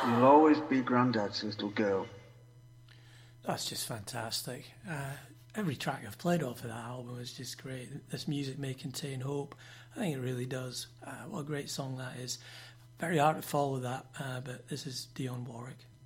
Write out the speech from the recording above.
You'll always be Grandad's little girl. That's just fantastic. Every track I've played off of that album is just great. This music may contain hope. I think it really does. What a great song that is. Very hard to follow that, but this is Dionne Warwick.